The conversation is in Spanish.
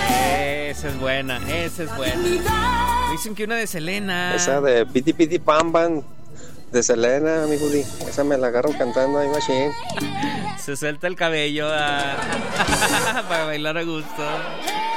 Esa es buena, esa es buena. Dicen que una de Selena. Esa de Piti Piti Pam Pam de Selena, mi Juli. Esa me la agarro cantando ahí, machín. Se suelta el cabello para bailar a gusto.